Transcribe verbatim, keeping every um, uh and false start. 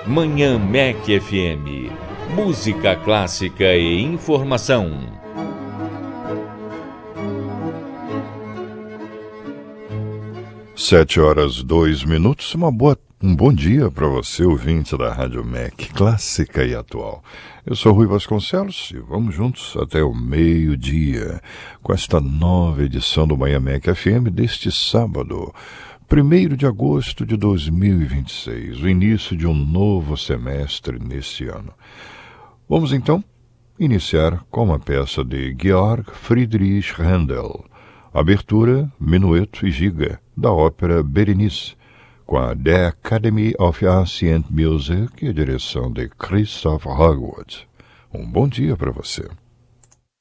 Manhã Mac F M. Música clássica e informação. Sete horas, dois minutos. Uma boa, um bom dia para você, ouvinte da Rádio Mac, clássica e atual. Eu sou Rui Vasconcelos e vamos juntos até o meio-dia com esta nova edição do Manhã Mac F M deste sábado, primeiro de agosto de dois mil e vinte e seis, o início de um novo semestre neste ano. Vamos então iniciar com uma peça de Georg Friedrich Händel, abertura, minueto e giga, da ópera Berenice, com a The Academy of Ancient Music e a direção de Christoph Hogwood. Um bom dia para você.